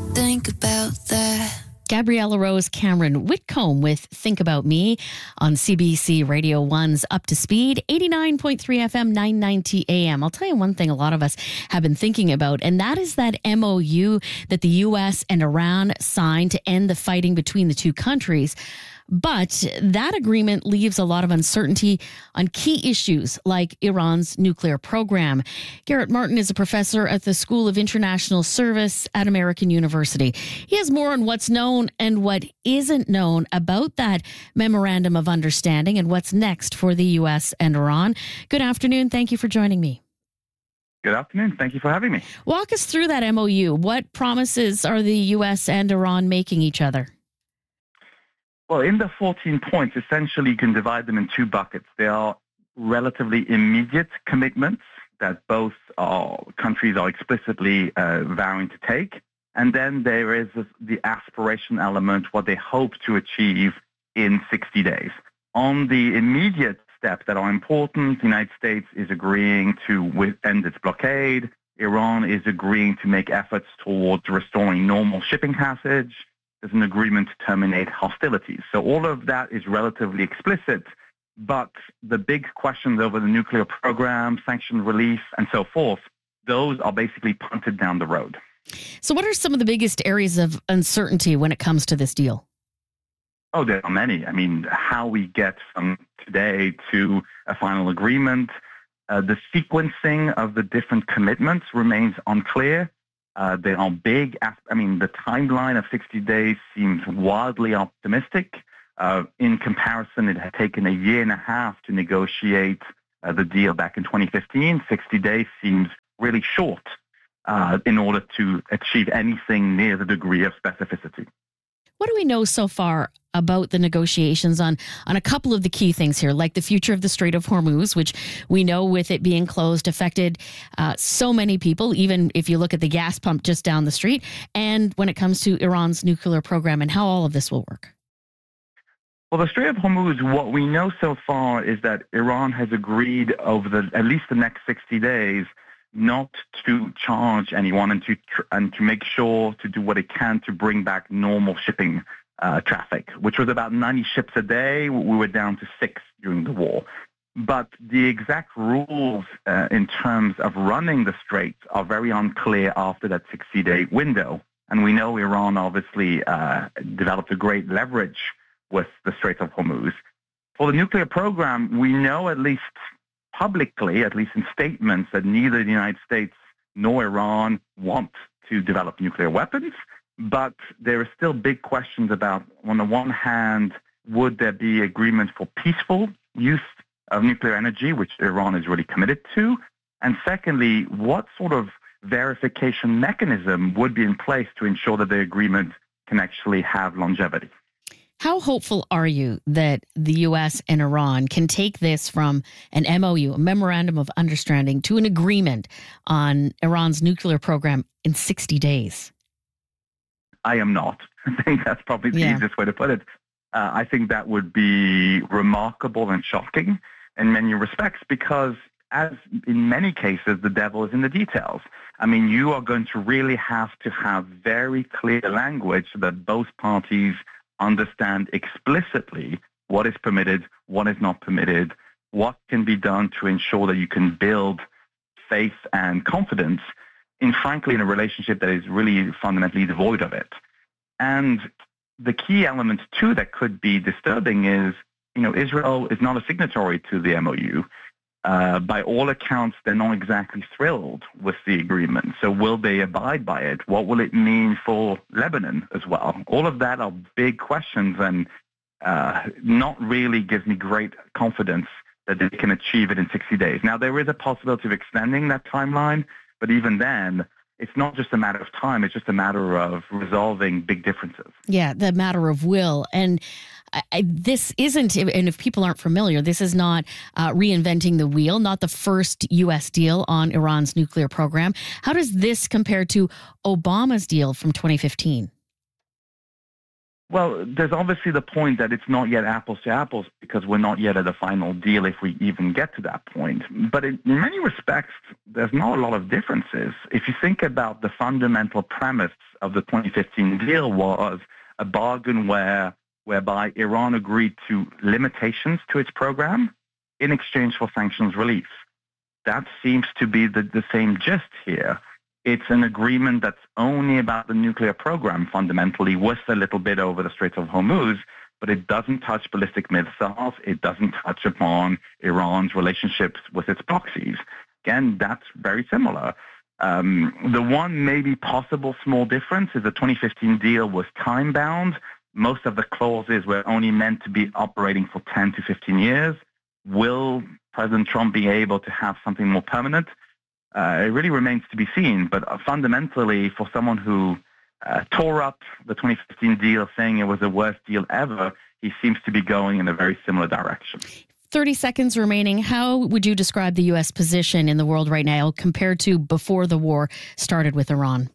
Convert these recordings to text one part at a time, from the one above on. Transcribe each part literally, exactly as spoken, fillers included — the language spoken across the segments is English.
think about that. Gabriella Rose Cameron Whitcomb with Think About Me on C B C Radio one's Up to Speed, eighty-nine point three F M, nine ninety A M. I'll tell you one thing a lot of us have been thinking about, and that is that M O U that the U S and Iran signed to end the fighting between the two countries. But that agreement leaves a lot of uncertainty on key issues like Iran's nuclear program. Garrett Martin is a professor at the School of International Service at American University. He has more on what's known and what isn't known about that memorandum of understanding and what's next for the U S and Iran. Good afternoon. Thank you for joining me. Good afternoon. Thank you for having me. Walk us through that M O U. What promises are the U S and Iran making each other? Well, in the fourteen points, essentially you can divide them in two buckets. There are relatively immediate commitments that both are, countries are explicitly uh, vowing to take. And then there is the aspiration element, what they hope to achieve in sixty days. On the immediate steps that are important, the United States is agreeing to end its blockade. Iran is agreeing to make efforts towards restoring normal shipping passage. There's an agreement to terminate hostilities. So all of that is relatively explicit, but the big questions over the nuclear program, sanction relief, and so forth, those are basically punted down the road. So what are some of the biggest areas of uncertainty when it comes to this deal? Oh, there are many. I mean, how we get from today to a final agreement, uh, the sequencing of the different commitments remains unclear. Uh, they are big. I mean, the timeline of sixty days seems wildly optimistic. Uh, in comparison, it had taken a year and a half to negotiate uh, the deal back in twenty fifteen. sixty days seems really short uh, in order to achieve anything near the degree of specificity. What do we know so far about the negotiations on, on a couple of the key things here, like the future of the Strait of Hormuz, which we know with it being closed affected uh, so many people, even if you look at the gas pump just down the street, and when it comes to Iran's nuclear program and how all of this will work? Well, the Strait of Hormuz, what we know so far is that Iran has agreed over the at least the next sixty days not to charge anyone and to tr- and to make sure to do what it can to bring back normal shipping uh, traffic, which was about ninety ships a day. We were down to six during the war. But the exact rules uh, in terms of running the Strait are very unclear after that sixty-day window. And we know Iran obviously uh, developed a great leverage with the Strait of Hormuz. For the nuclear program, we know at least publicly, at least in statements, that neither the United States nor Iran want to develop nuclear weapons. But there are still big questions about, on the one hand, would there be agreement for peaceful use of nuclear energy, which Iran is really committed to? And secondly, what sort of verification mechanism would be in place to ensure that the agreement can actually have longevity? How hopeful are you that the U S and Iran can take this from an M O U, a memorandum of understanding, to an agreement on Iran's nuclear program in sixty days? I am not. I think that's probably the Yeah. easiest way to put it. Uh, I think that would be remarkable and shocking in many respects because, as in many cases, the devil is in the details. I mean, you are going to really have to have very clear language so that both parties understand explicitly what is permitted, what is not permitted, what can be done to ensure that you can build faith and confidence in, frankly, in a relationship that is really fundamentally devoid of it. And the key element, too, that could be disturbing is, you know, Israel is not a signatory to the M O U. Uh, by all accounts, they're not exactly thrilled with the agreement. So will they abide by it? What will it mean for Lebanon as well? All of that are big questions and uh, not really gives me great confidence that they can achieve it in sixty days. Now, there is a possibility of extending that timeline, but even then, it's not just a matter of time. It's just a matter of resolving big differences. Yeah, the matter of will. And I, I, this isn't, and if people aren't familiar, this is not uh, reinventing the wheel, not the first U S deal on Iran's nuclear program. How does this compare to Obama's deal from twenty fifteen? Well, there's obviously the point that it's not yet apples to apples because we're not yet at a final deal if we even get to that point. But in, in many respects, there's not a lot of differences. If you think about the fundamental premise of the twenty fifteen deal was a bargain where whereby Iran agreed to limitations to its program in exchange for sanctions relief. That seems to be the, the same gist here. It's an agreement that's only about the nuclear program, fundamentally, with a little bit over the Straits of Hormuz, but it doesn't touch ballistic missiles. It doesn't touch upon Iran's relationships with its proxies. Again, that's very similar. Um, the one maybe possible small difference is the twenty fifteen deal was time-bound. Most of the clauses were only meant to be operating for ten to fifteen years. Will President Trump be able to have something more permanent? Uh, it really remains to be seen. But uh, fundamentally, for someone who uh, tore up the twenty fifteen deal saying it was the worst deal ever, he seems to be going in a very similar direction. thirty seconds remaining. How would you describe the U S position in the world right now compared to before the war started with Iran?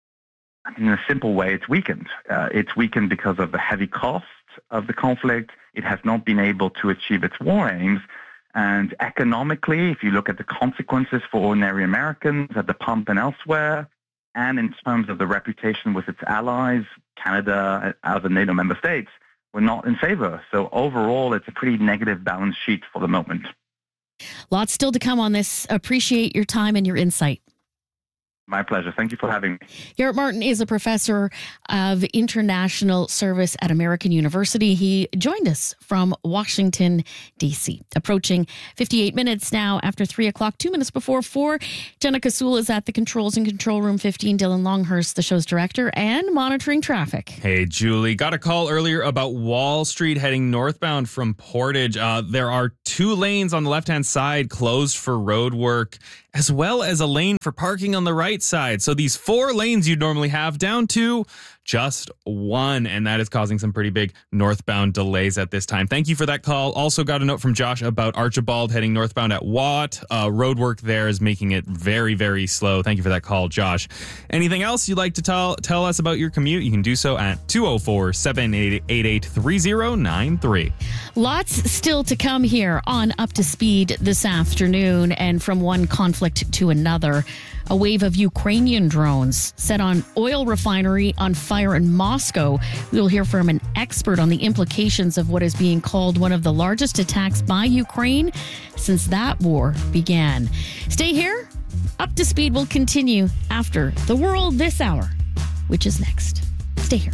In a simple way, it's weakened. Uh, it's weakened because of the heavy cost of the conflict. It has not been able to achieve its war aims. And economically, if you look at the consequences for ordinary Americans at the pump and elsewhere, and in terms of the reputation with its allies, Canada, other NATO member states, we're not in favor. So overall, it's a pretty negative balance sheet for the moment. Lots still to come on this. Appreciate your time and your insight. My pleasure. Thank you for having me. Garrett Martin is a professor of international service at American University. He joined us from Washington, D C. Approaching fifty-eight minutes now after three o'clock, two minutes before four. Jenna Kasul is at the controls in Control Room fifteen. Dylan Longhurst, the show's director, and monitoring traffic. Hey, Julie. Got a call earlier about Wall Street heading northbound from Portage. Uh, there are two lanes on the left-hand side closed for road work, as well as a lane for parking on the right side. So these four lanes you'd normally have down to just one, and that is causing some pretty big northbound delays at this time. Thank you for that call. Also got a note from Josh about Archibald heading northbound at Watt. Uh, road work there is making it very, very slow. Thank you for that call, Josh. Anything else you'd like to tell tell us about your commute? You can do so at two oh four, seven eight eight, three oh nine three. Lots still to come here on Up to Speed this afternoon, and from one conflict to another. A wave of Ukrainian drones set on oil refinery on fire in Moscow. We'll hear from an expert on the implications of what is being called one of the largest attacks by Ukraine since that war began. Stay here. Up to Speed will continue after The World This Hour, which is next. Stay here.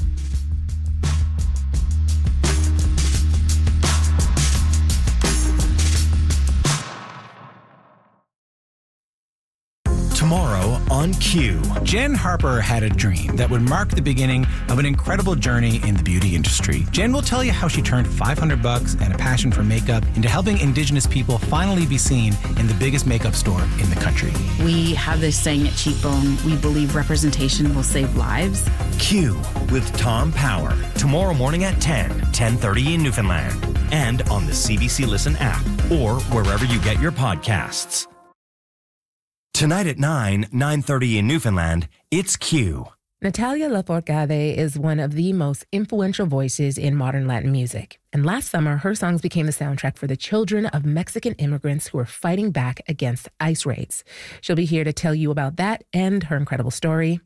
Tomorrow on Q. Jen Harper had a dream that would mark the beginning of an incredible journey in the beauty industry. Jen will tell you how she turned five hundred bucks and a passion for makeup into helping Indigenous people finally be seen in the biggest makeup store in the country. We have this saying at Cheekbone, we believe representation will save lives. Q with Tom Power. Tomorrow morning at ten, ten thirty in Newfoundland. And on the C B C Listen app or wherever you get your podcasts. Tonight at nine, nine thirty in Newfoundland, it's Q. Natalia Lafourcade is one of the most influential voices in modern Latin music. And last summer, her songs became the soundtrack for the children of Mexican immigrants who are fighting back against ICE raids. She'll be here to tell you about that and her incredible story.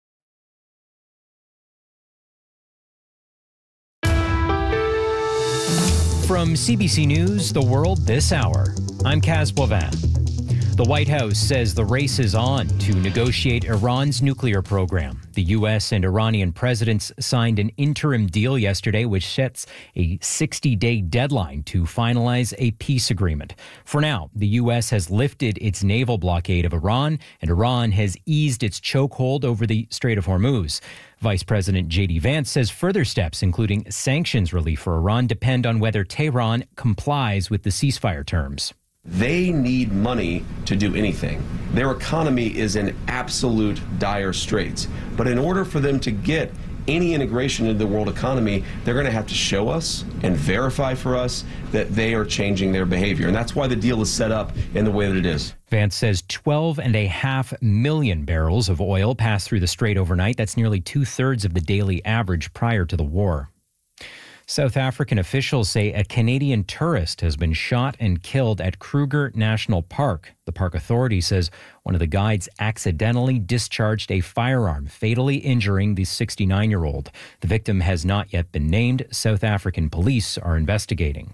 From C B C News, The World This Hour, I'm Kaz Boivin. The White House says the race is on to negotiate Iran's nuclear program. The U S and Iranian presidents signed an interim deal yesterday, which sets a sixty-day deadline to finalize a peace agreement. For now, the U S has lifted its naval blockade of Iran, and Iran has eased its chokehold over the Strait of Hormuz. Vice President J D Vance says further steps, including sanctions relief for Iran, depend on whether Tehran complies with the ceasefire terms. They need money to do anything. Their economy is in absolute dire straits. But in order for them to get any integration into the world economy, they're going to have to show us and verify for us that they are changing their behavior. And that's why the deal is set up in the way that it is. Vance says twelve and a half million barrels of oil passed through the strait overnight. That's nearly two thirds of the daily average prior to the war. South African officials say a Canadian tourist has been shot and killed at Kruger National Park. The park authority says one of the guides accidentally discharged a firearm, fatally injuring the sixty-nine-year-old. The victim has not yet been named. South African police are investigating.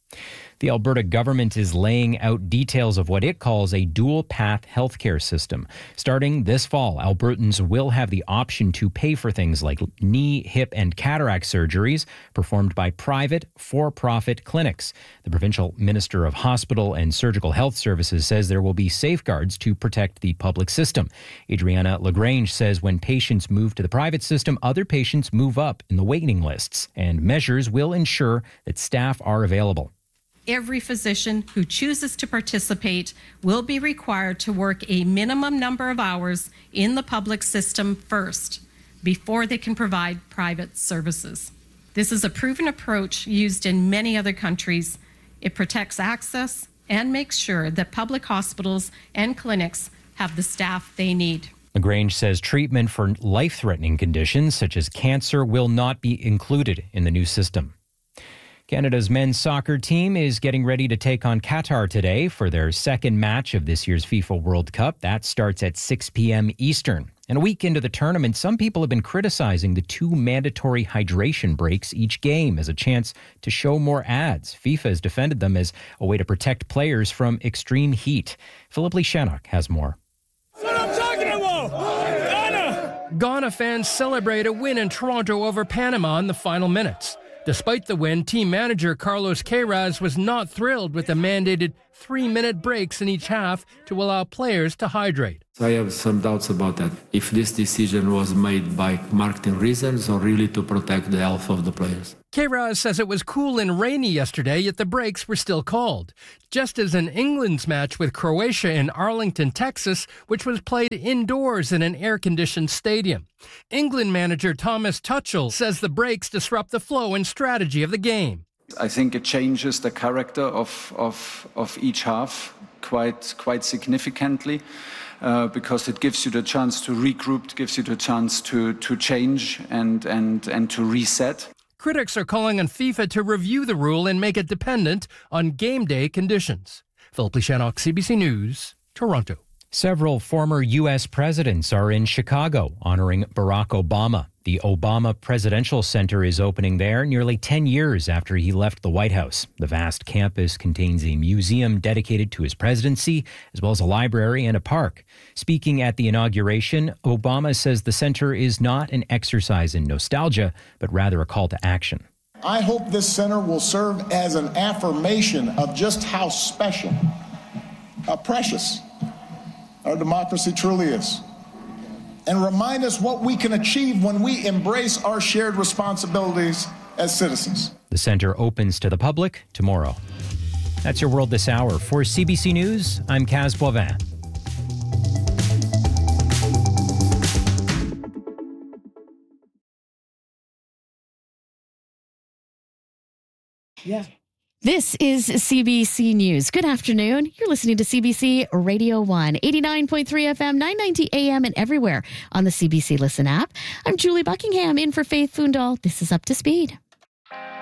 The Alberta government is laying out details of what it calls a dual-path healthcare system. Starting this fall, Albertans will have the option to pay for things like knee, hip, and cataract surgeries performed by private, for-profit clinics. The provincial Minister of Hospital and Surgical Health Services says there will be safeguards to protect the public system. Adriana Lagrange says when patients move to the private system, other patients move up in the waiting lists, and measures will ensure that staff are available. Every physician who chooses to participate will be required to work a minimum number of hours in the public system first, before they can provide private services. This is a proven approach used in many other countries. It protects access and makes sure that public hospitals and clinics have the staff they need. Lagrange says treatment for life-threatening conditions such as cancer will not be included in the new system. Canada's men's soccer team is getting ready to take on Qatar today for their second match of this year's FIFA World Cup. That starts at six p.m. Eastern. And a week into the tournament, some people have been criticizing the two mandatory hydration breaks each game as a chance to show more ads. FIFA has defended them as a way to protect players from extreme heat. Philip Lishanok has more. That's what I'm talking about! Ghana! Ghana fans celebrate a win in Toronto over Panama in the final minutes. Despite the win, team manager Carlos Queiroz was not thrilled with the mandated three-minute breaks in each half to allow players to hydrate. I have some doubts about that. If this decision was made by marketing reasons or really to protect the health of the players. Queiroz says it was cool and rainy yesterday, yet the breaks were still called. Just as in England's match with Croatia in Arlington, Texas, which was played indoors in an air-conditioned stadium. England manager Thomas Tuchel says the breaks disrupt the flow and strategy of the game. I think it changes the character of, of, of each half quite, quite significantly. Uh, because it gives you the chance to regroup, gives you the chance to, to change and, and, and to reset. Critics are calling on FIFA to review the rule and make it dependent on game day conditions. Philip Lishanok, C B C News, Toronto. Several former U S presidents are in Chicago honoring Barack Obama. The Obama Presidential Center is opening there nearly ten years after he left the White House. The vast campus contains a museum dedicated to his presidency, as well as a library and a park. Speaking at the inauguration, Obama says the center is not an exercise in nostalgia, but rather a call to action. I hope this center will serve as an affirmation of just how special, how precious our democracy truly is, and remind us what we can achieve when we embrace our shared responsibilities as citizens. The center opens to the public tomorrow. That's your World This Hour. For C B C News, I'm Kaz Boivin. Yeah. This is C B C News. Good afternoon. You're listening to C B C Radio one, eighty-nine point three F M, nine ninety A M, and everywhere on the C B C Listen app. I'm Julie Buckingham in for Faith Fundal. This is Up to Speed.